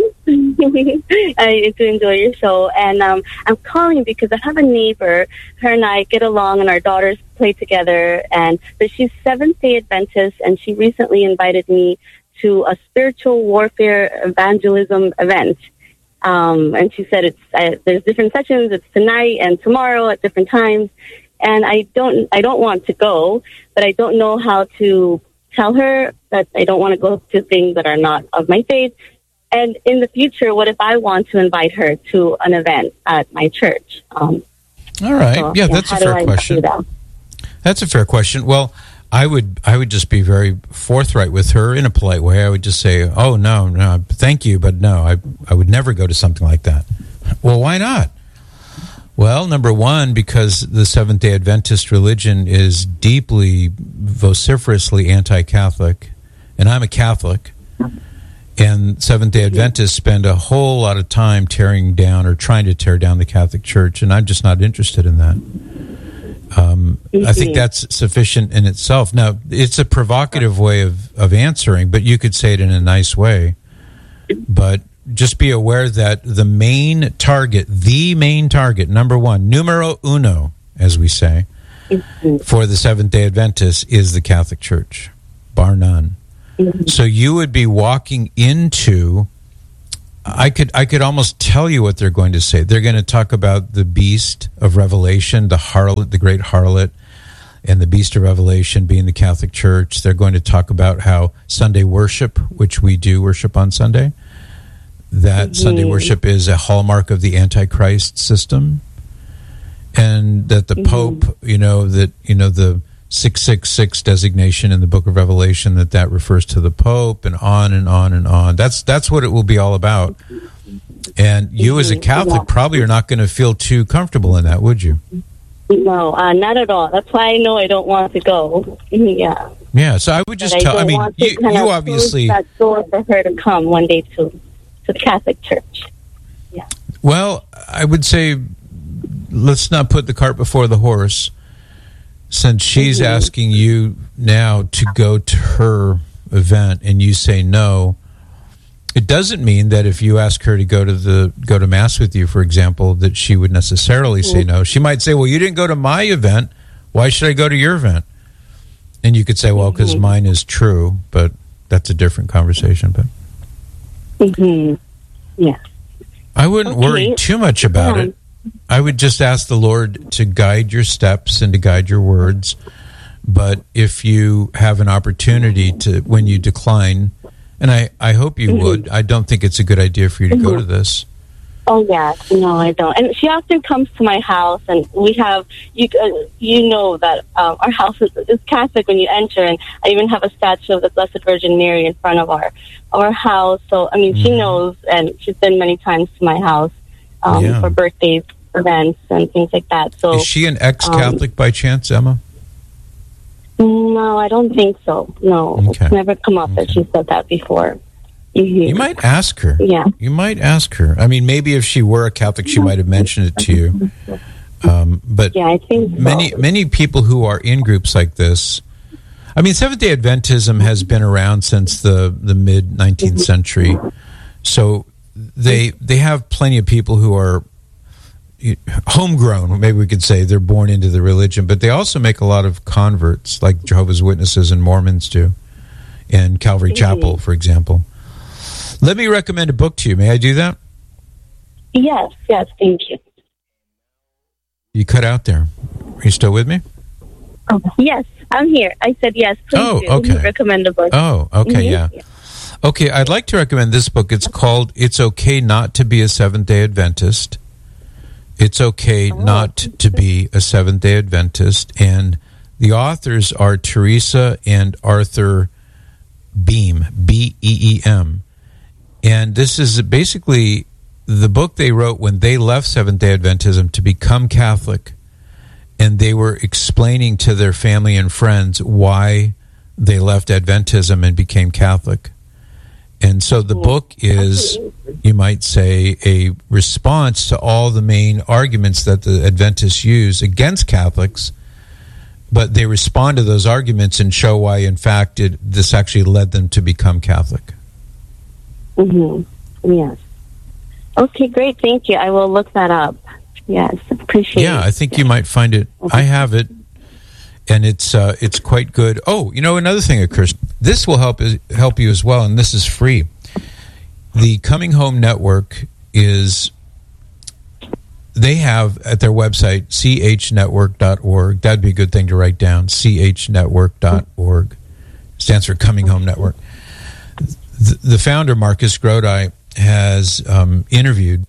I do enjoy your show. And um, I'm calling because I have a neighbor. Her and I get along, and our daughters play together. And but she's Seventh-day Adventist, and she recently invited me to a spiritual warfare evangelism event. Um, and she said it's uh, there's different sessions. It's tonight and tomorrow at different times. And I don't, I don't want to go, but I don't know how to tell her that I don't want to go to things that are not of my faith. And in the future, what if I want to invite her to an event at my church? Um, All right. so, yeah, that's yeah, a fair question. That? That's a fair question. Well, I would, I would just be very forthright with her in a polite way. I would just say, oh, no, no, thank you, but no, I, I would never go to something like that. Well, why not? Well, number one, because the Seventh-day Adventist religion is deeply, vociferously anti-Catholic, and I'm a Catholic, and Seventh-day Adventists spend a whole lot of time tearing down or trying to tear down the Catholic Church, and I'm just not interested in that. Um, I think that's sufficient in itself. Now, it's a provocative way of, of answering, but you could say it in a nice way. but just be aware that the main target, the main target, number one, numero uno, as we say, mm-hmm. for the Seventh-day Adventists is the Catholic Church, bar none. Mm-hmm. So you would be walking into, I could I could almost tell you what they're going to say. They're going to talk about the beast of Revelation, the harlot, the great harlot, and the beast of Revelation being the Catholic Church. They're going to talk about how Sunday worship, which we do worship on Sunday, that mm-hmm. Sunday worship is a hallmark of the Antichrist system, and that the mm-hmm. Pope, you know, that you know the six six six designation in the Book of Revelation, that that refers to the Pope, and on and on and on. That's that's what it will be all about. And you, mm-hmm. as a Catholic, yeah. probably are not going to feel too comfortable in that, would you? No, uh, not at all. That's why I know I don't want to go. Yeah. Yeah. So I would just but tell. I, I mean, you, you obviously that door for her to come one day to to the Catholic Church. Yeah. Well, I would say let's not put the cart before the horse. Since she's mm-hmm. asking you now to go to her event and you say no, it doesn't mean that if you ask her to go to the go to Mass with you, for example, that she would necessarily mm-hmm. say no. She might say, well, you didn't go to my event. Why should I go to your event? And you could say, well, because mm-hmm. mine is true, but that's a different conversation. But mm-hmm. yeah, I wouldn't okay. worry too much about yeah. it. I would just ask the Lord to guide your steps and to guide your words. But if you have an opportunity to, when you decline, and I, I hope you mm-hmm. would, I don't think it's a good idea for you to mm-hmm. go to this. Oh, yeah. No, I don't. And she often comes to my house, and we have, you uh, you know that um, our house is, is Catholic when you enter, and I even have a statue of the Blessed Virgin Mary in front of our, our house. So, I mean, mm-hmm. she knows, and she's been many times to my house um, yeah. for birthdays, events and things like that. So is she an ex-Catholic um, by chance, Emma? No, I don't think so. No, okay. It's never come up okay. that she said that before. Mm-hmm. You might ask her. Yeah, you might ask her. I mean, maybe if she were a Catholic, she might have mentioned it to you. Um, but yeah, I think so. many many people who are in groups like this. I mean, Seventh-day Adventism has been around since the the mid nineteenth century, so they they have plenty of people who are homegrown, maybe we could say. They're born into the religion, but they also make a lot of converts, like Jehovah's Witnesses and Mormons do, and Calvary mm-hmm. Chapel, for example. Let me recommend a book to you. May I do that? Yes, yes, thank you. You cut out there. Are you still with me? Oh, yes, I'm here. I said yes, please oh, do. Okay. Recommend a book. Oh, okay, mm-hmm. yeah. yeah. Okay, I'd like to recommend this book. It's called It's Okay Not to Be a Seventh-day Adventist. It's okay oh. not to be a Seventh-day Adventist. And the authors are Teresa and Arthur Beam, B E E M. And this is basically the book they wrote when they left Seventh-day Adventism to become Catholic. And they were explaining to their family and friends why they left Adventism and became Catholic. And so the book is, you might say, a response to all the main arguments that the Adventists use against Catholics, but they respond to those arguments and show why, in fact, it, this actually led them to become Catholic. Mm-hmm. Yes. Okay, great. Thank you. I will look that up. Yes, appreciate yeah, it. Yeah, I think you might find it. Okay. I have it, and it's uh, it's quite good. Oh, you know, another thing occurs. This will help help you as well, and this is free. The Coming Home Network is, they have at their website, c h network dot org. That'd be a good thing to write down, c h network dot org. Stands for Coming Home Network. The, the founder, Marcus Grodi, has um, interviewed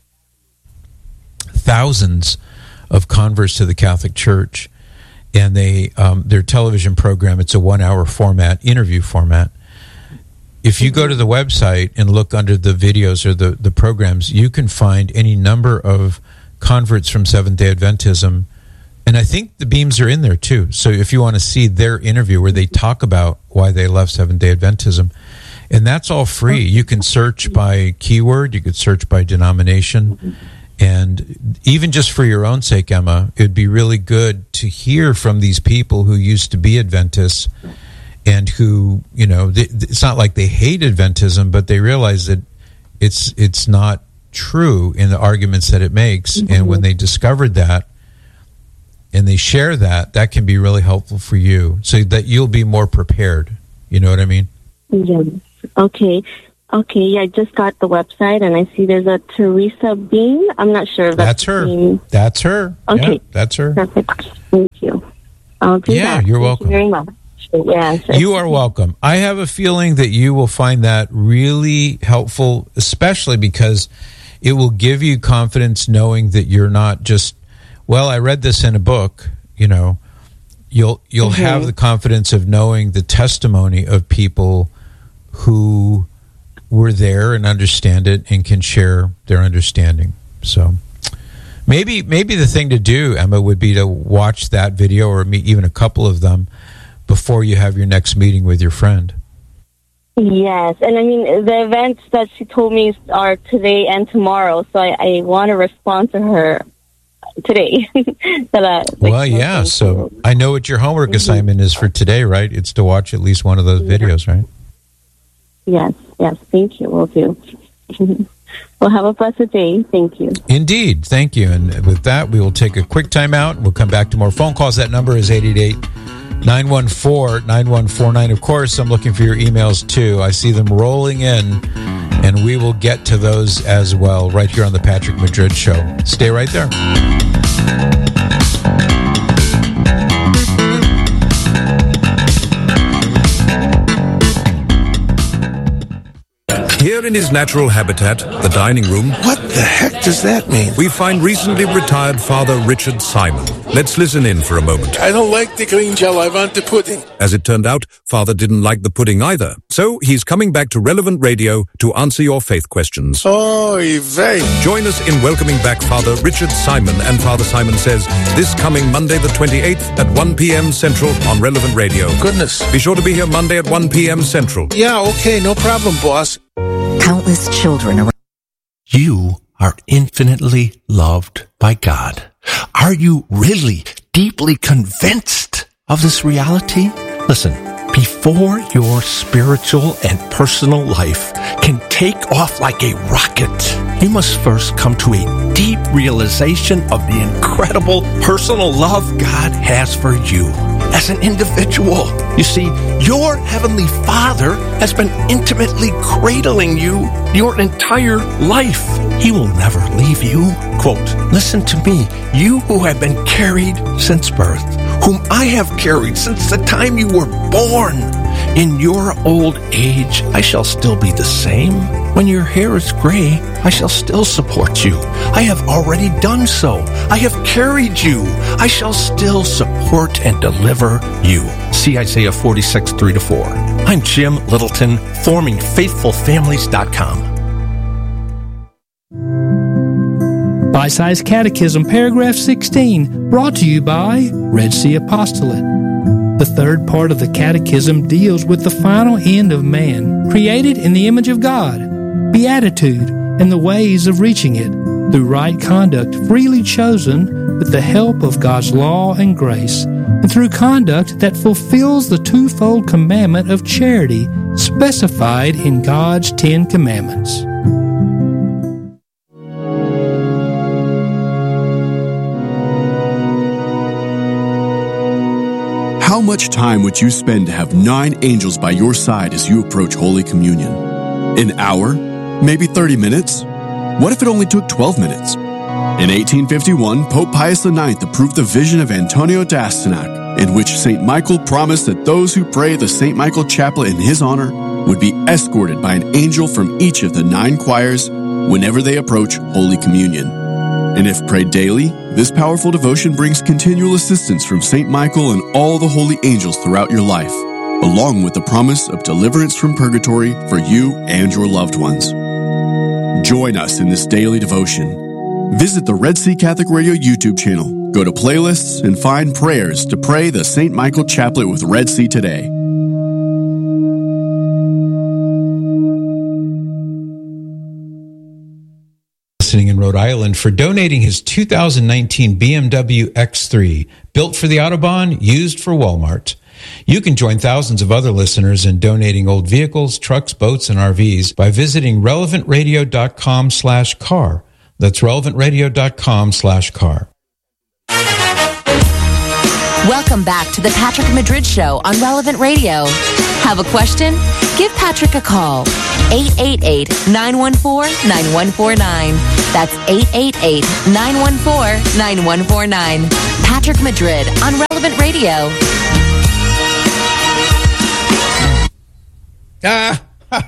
thousands of converts to the Catholic Church, and they um, their television program, it's a one-hour format, interview format. If you go to the website and look under the videos or the, the programs, you can find any number of converts from Seventh-day Adventism, and I think the Beams are in there too. So if you want to see their interview where they talk about why they left Seventh-day Adventism, and that's all free. You can search by keyword, you could search by denomination, and even just for your own sake, Emma, it'd be really good to hear from these people who used to be Adventists and who, you know, they, it's not like they hate Adventism, but they realize that it's it's not true in the arguments that it makes. Mm-hmm. And when they discovered that and they share that, that can be really helpful for you so that you'll be more prepared. You know what I mean? Yes. Okay. Okay. Yeah, I just got the website and I see there's a Teresa Bean. I'm not sure if that's, that's her. Bean. That's her. Okay. Yeah, that's her. Perfect. Thank you. I'll do yeah, that. you're Thank welcome. You very much. Yes. You are welcome. I have a feeling that you will find that really helpful, especially because it will give you confidence knowing that you're not just, well, I read this in a book, you know. You'll you'll mm-hmm. have the confidence of knowing the testimony of people who were there and understand it and can share their understanding. So maybe maybe the thing to do, Emma, would be to watch that video or even a couple of them before you have your next meeting with your friend. Yes, and I mean, the events that she told me are today and tomorrow, so I, I want to respond to her today. that I, like, well, yeah, so I know what your homework mm-hmm. assignment is for today, right? It's to watch at least one of those yeah. videos, right? Yes, yes, thank you, will do. Well, have a blessed day. Thank you. Indeed, thank you. And with that, we will take a quick time out. We'll come back to more phone calls. That number is eight eight eight, nine one four, nine one four nine. Of course, I'm looking for your emails, too. I see them rolling in, and we will get to those as well right here on the Patrick Madrid Show. Stay right there. Here in his natural habitat, the dining room... What the heck does that mean? ...we find recently retired Father Richard Simon. Let's listen in for a moment. I don't like the green gel, I want the pudding. As it turned out, Father didn't like the pudding either. So he's coming back to Relevant Radio to answer your faith questions. Oy vey. Join us in welcoming back Father Richard Simon. And Father Simon says, this coming Monday the twenty-eighth at one p.m. Central on Relevant Radio. Goodness. Be sure to be here Monday at one p.m. Central. Yeah, okay, no problem, boss. Countless children around. You are infinitely loved by God. Are you really deeply convinced of this reality? Listen, before your spiritual and personal life can take off like a rocket, you must first come to a deep realization of the incredible personal love God has for you as an individual. You see, your Heavenly Father has been intimately cradling you your entire life. He will never leave you. Quote, listen to me, you who have been carried since birth, whom I have carried since the time you were born. In your old age, I shall still be the same. When your hair is gray, I shall still support you. I have already done so. I have carried you. I shall still support and deliver you. See Isaiah forty-six, three to four. I'm Jim Littleton, forming faithful families dot com. Bite-Sized Catechism, paragraph sixteen, brought to you by Red Sea Apostolate. The third part of the Catechism deals with the final end of man, created in the image of God, beatitude, and the ways of reaching it through right conduct freely chosen with the help of God's law and grace, and through conduct that fulfills the twofold commandment of charity specified in God's Ten Commandments. How much time would you spend to have nine angels by your side as you approach Holy Communion? An hour? Maybe thirty minutes? What if it only took twelve minutes? In eighteen fifty-one, Pope Pius the ninth approved the vision of Antonio d'Astyanac, in which Saint Michael promised that those who pray the Saint Michael Chaplet in his honor would be escorted by an angel from each of the nine choirs whenever they approach Holy Communion. And if prayed daily, this powerful devotion brings continual assistance from Saint Michael and all the holy angels throughout your life, along with the promise of deliverance from purgatory for you and your loved ones. Join us in this daily devotion. Visit the Red Sea Catholic Radio YouTube channel, go to playlists, and find prayers to pray the Saint Michael Chaplet with Red Sea today. In Rhode Island for donating his two thousand nineteen B M W X three, built for the Autobahn, used for Walmart. You can join thousands of other listeners in donating old vehicles, trucks, boats, and R Vs by visiting relevantradio.com slash car. That's relevantradio.com slash car. Welcome back to the Patrick Madrid Show on Relevant Radio. Have a question? Give Patrick a call. eight eight eight, nine one four, nine one four nine. That's eight eight eight, nine one four, nine one four nine. Patrick Madrid on Relevant Radio. Ah,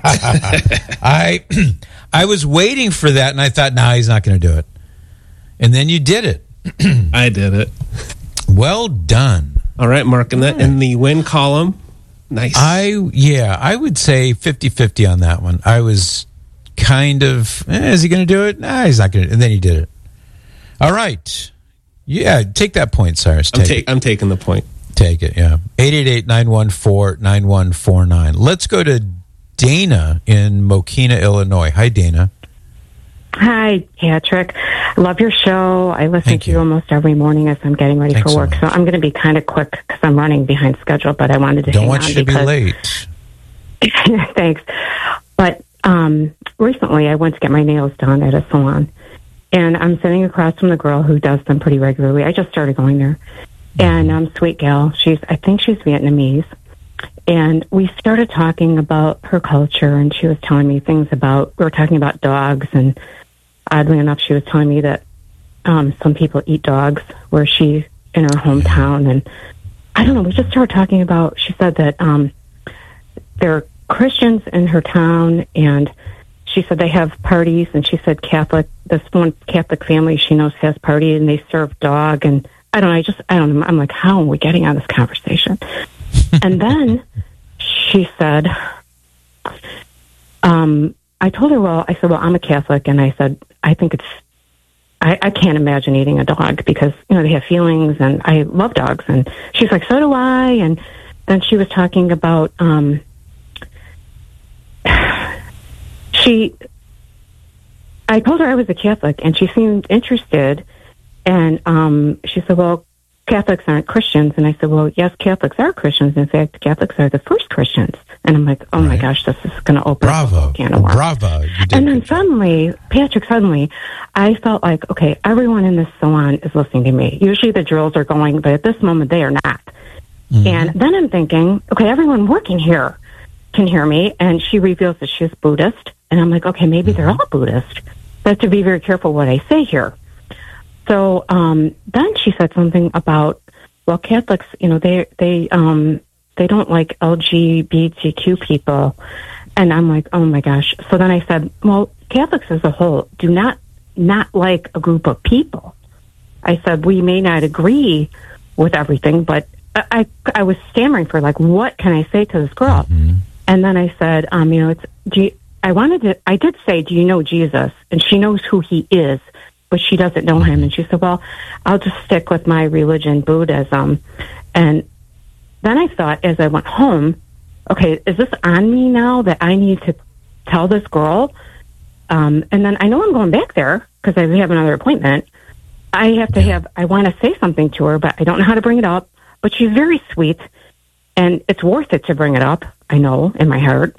I I was waiting for that, and I thought, no, nah, he's not going to do it. And then you did it. I did it. Well done. All right, marking that in the win column. Nice. I yeah, I would say fifty-fifty on that one. I was kind of, eh, is he going to do it? Nah, he's not going to. And then he did it. All right. Yeah, take that point, Cyrus. I'm, Take ta- I'm taking the point. Take it, yeah. eight eight eight, nine one four, nine one four nine. Let's go to Dana in Mokina, Illinois. Hi, Dana. Hi, Patrick. I love your show. I listen Thank to you. you almost every morning as I'm getting ready Thanks for work. so So I'm going to be kind of quick because I'm running behind schedule, but I wanted to Don't hang want on you to be because- late. Thanks. But um, recently I went to get my nails done at a salon, and I'm sitting across from the girl who does them pretty regularly. I just started going there. And um, sweet gal, she's I think she's Vietnamese. And we started talking about her culture, and she was telling me things about, we were talking about dogs, and oddly enough, she was telling me that um, some people eat dogs where she, in her hometown, and I don't know, we just started talking about, she said that um, there are Christians in her town, and she said they have parties, and she said Catholic, this one Catholic family she knows has party, and they serve dog, and I don't know, I just, I don't know, I'm like, how are we getting on this conversation? And then she said, um, I told her, well, I said, well, I'm a Catholic, and I said, I think it's, I, I can't imagine eating a dog because, you know, they have feelings, and I love dogs. And she's like, so do I. And then she was talking about, um, she, I told her I was a Catholic, and she seemed interested. And um, she said, well, Catholics aren't Christians. And I said, well, yes, Catholics are Christians. In fact, Catholics are the first Christians. And I'm like, oh, right. my gosh, this is going to open Bravo. up a can of worms. Bravo. You did And then suddenly, Patrick, suddenly, I felt like, okay, everyone in this salon is listening to me. Usually the drills are going, but at this moment, they are not. Mm-hmm. And then I'm thinking, okay, everyone working here can hear me. And she reveals that she's Buddhist. And I'm like, okay, maybe they're all Buddhist. But I have to be very careful what I say here. So um, then she said something about, well, Catholics, you know, they they um, they don't like L G B T Q people, and I'm like, oh my gosh. So then I said, well, Catholics as a whole do not not like a group of people. I said we may not agree with everything, but I I, I was stammering for like, what can I say to this girl? Mm-hmm. And then I said, um, you know, it's do you, I wanted to. I did say, do you know Jesus? And she knows who he is, but she doesn't know him. And she said, well, I'll just stick with my religion, Buddhism. And then I thought, as I went home, okay, is this on me now that I need to tell this girl? Um, and then I know I'm going back there because I have another appointment. I have to have, I want to say something to her, but I don't know how to bring it up. But she's very sweet, and it's worth it to bring it up, I know, in my heart.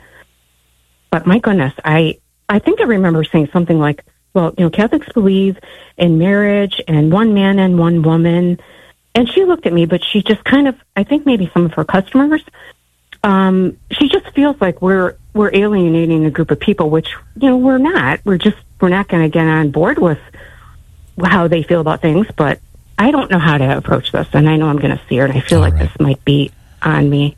But my goodness, I, I think I remember saying something like, well, you know, Catholics believe in marriage and one man and one woman. And she looked at me, but she just kind of, I think maybe some of her customers, um, she just feels like we're we're alienating a group of people, which, you know, we're not. We're just, we're not going to get on board with how they feel about things. But I don't know how to approach this. And I know I'm going to see her, and I feel All like right. this might be on me.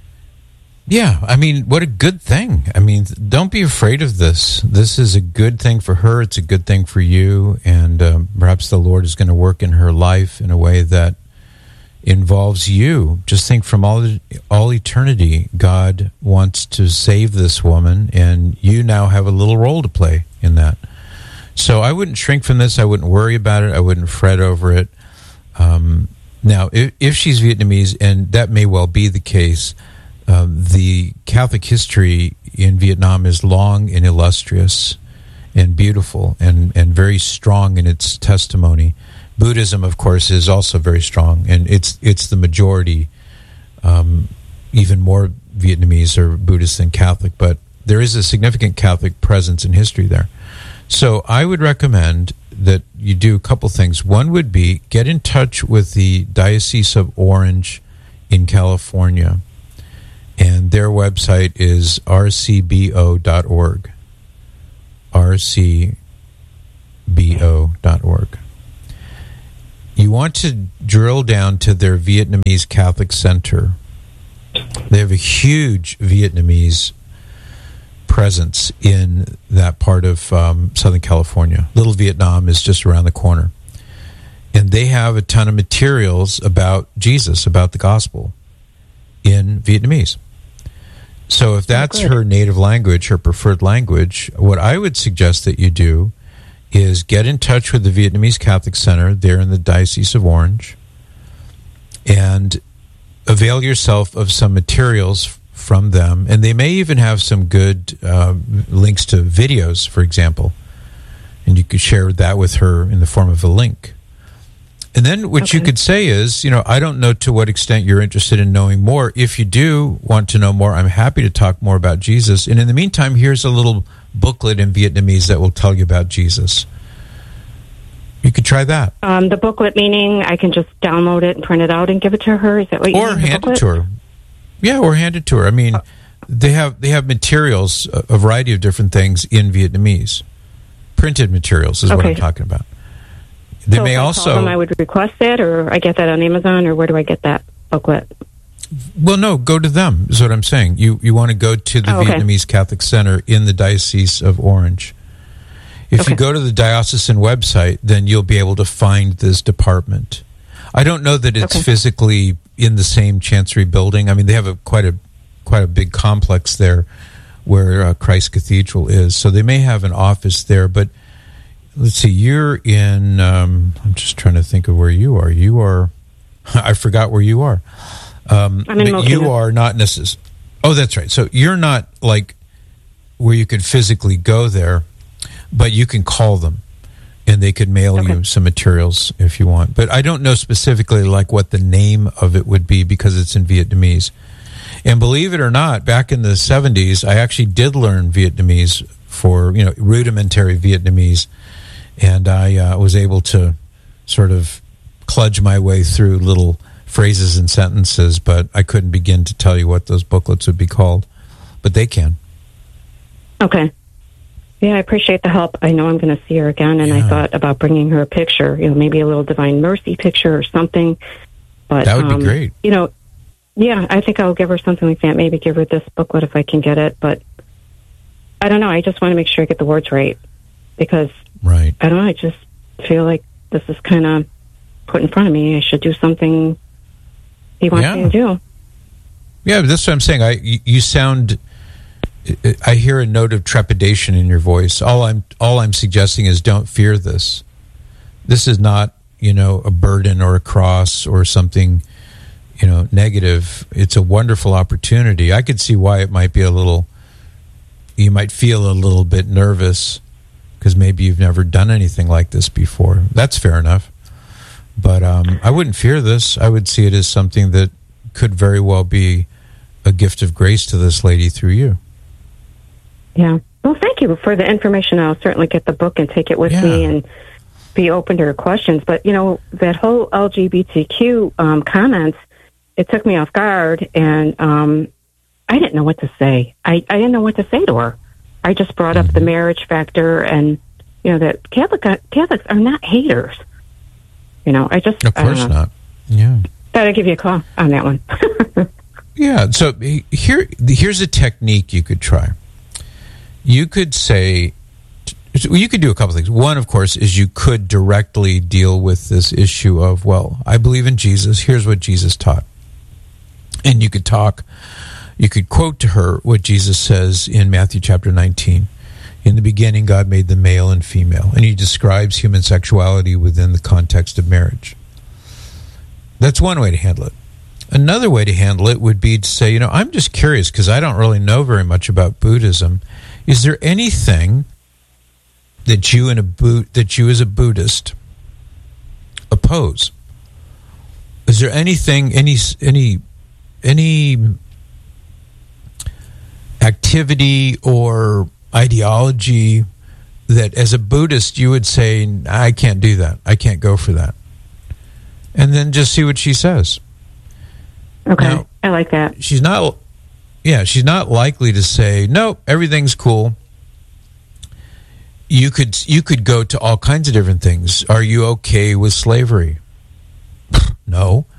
Yeah, I mean, what a good thing. I mean, don't be afraid of this. This is a good thing for her. It's a good thing for you. And um, perhaps the Lord is going to work in her life in a way that involves you. Just think from all all eternity, God wants to save this woman, and you now have a little role to play in that. So I wouldn't shrink from this. I wouldn't worry about it. I wouldn't fret over it. Um, now, if, if she's Vietnamese, and that may well be the case, Um, the Catholic history in Vietnam is long and illustrious and beautiful and, and very strong in its testimony. Buddhism, of course, is also very strong, and it's it's the majority um, even more Vietnamese or Buddhist than Catholic, but there is a significant Catholic presence in history there. So I would recommend that you do a couple things. One would be get in touch with the Diocese of Orange in California, and their website is r c b o dot org. r c b o dot org. You want to drill down to their Vietnamese Catholic Center. They have a huge Vietnamese presence in that part of um, Southern California. Little Vietnam is just around the corner. And they have a ton of materials about Jesus, about the gospel, in Vietnamese. So if that's oh, her native language, her preferred language, what I would suggest that you do is get in touch with the Vietnamese Catholic Center there in the Diocese of Orange and avail yourself of some materials from them. And they may even have some good uh, links to videos, for example. And you could share that with her in the form of a link. And then what okay. you could say is, you know, I don't know to what extent you're interested in knowing more. If you do want to know more, I'm happy to talk more about Jesus. And in the meantime, here's a little booklet in Vietnamese that will tell you about Jesus. You could try that. Um, the booklet meaning I can just download it and print it out and give it to her? Is that what you Or mean, hand it to her. Yeah, or hand it to her. I mean, they have they have materials, a variety of different things in Vietnamese. Printed materials is okay. what I'm talking about. They so may if I also. Call them, I would request it, or I get that on Amazon, or where do I get that booklet? Well, no, go to them, is what I'm saying. You you want to go to the oh, okay. Vietnamese Catholic Center in the Diocese of Orange. If okay. you go to the diocesan website, then you'll be able to find this department. I don't know that it's okay. physically in the same Chancery building. I mean, they have a quite a quite a big complex there where uh, Christ Cathedral is. So they may have an office there, but let's see, you're in, um, I'm just trying to think of where you are. You are, I forgot where you are. Um, I'm in but you are not necessarily, oh, that's right. So you're not like where you could physically go there, but you can call them and they could mail okay. you some materials if you want. But I don't know specifically like what the name of it would be because it's in Vietnamese. And believe it or not, back in the seventies, I actually did learn Vietnamese for, you know, rudimentary Vietnamese. And I uh, was able to sort of kludge my way through little phrases and sentences, but I couldn't begin to tell you what those booklets would be called. But they can. Okay. Yeah, I appreciate the help. I know I'm going to see her again, and yeah. I thought about bringing her a picture, you know, maybe a little Divine Mercy picture or something. But that would um, be great. You know, yeah, I think I'll give her something like that. Maybe give her this booklet if I can get it. But I don't know. I just want to make sure I get the words right because right. I don't know. I just feel like this is kind of put in front of me. I should do something he wants yeah. me to do. Yeah, but that's what I'm saying. I you, you sound. I hear a note of trepidation in your voice. All I'm all I'm suggesting is don't fear this. This is not, you know, a burden or a cross or something, you know, negative. It's a wonderful opportunity. I could see why it might be a little. You might feel a little bit nervous because maybe you've never done anything like this before. That's fair enough. But um, I wouldn't fear this. I would see it as something that could very well be a gift of grace to this lady through you. Yeah. Well, thank you for the information. I'll certainly get the book and take it with yeah. me and be open to her questions. But, you know, that whole L G B T Q um, comments, it took me off guard, and um, I didn't know what to say. I, I didn't know what to say to her. I just brought up the marriage factor and, you know, that Catholic, Catholics are not haters. You know, I just... Of course not. Yeah. Thought I'd give you a call on that one. Yeah. So here, here's a technique you could try. You could say, you could do a couple things. One, of course, is you could directly deal with this issue of, well, I believe in Jesus. Here's what Jesus taught. And you could talk, you could quote to her what Jesus says in Matthew chapter nineteen. In the beginning, God made them male and female. And he describes human sexuality within the context of marriage. That's one way to handle it. Another way to handle it would be to say, you know, I'm just curious because I don't really know very much about Buddhism. Is there anything that you in a Bu- that you as a Buddhist oppose? Is there anything, any any any activity or ideology that as a Buddhist you would say, I can't do that, I can't go for that? And then just see what she says. Okay, now, I like that. She's not, yeah, she's not likely to say, no, everything's cool. You could you could go to all kinds of different things. Are you okay with slavery? No.